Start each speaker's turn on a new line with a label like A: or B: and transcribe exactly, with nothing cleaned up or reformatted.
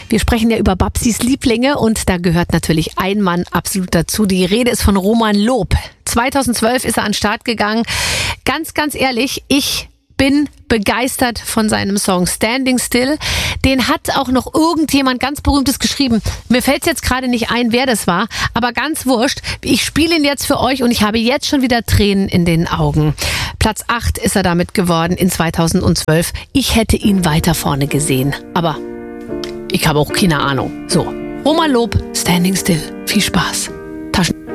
A: Wir sprechen ja über Babsis Lieblinge und da gehört natürlich ein Mann absolut dazu. Die Rede ist von Roman Loob. zweitausendzwölf ist er an den Start gegangen. Ganz, ganz ehrlich, ich bin begeistert von seinem Song Standing Still. Den hat auch noch irgendjemand ganz Berühmtes geschrieben. Mir fällt jetzt gerade nicht ein, wer das war, aber ganz wurscht. Ich spiele ihn jetzt für euch und ich habe jetzt schon wieder Tränen in den Augen. Platz acht ist er damit geworden in zweitausendzwölf. Ich hätte ihn weiter vorne gesehen, aber ich habe auch keine Ahnung. So, Roman Loob, Standing Still. Viel Spaß.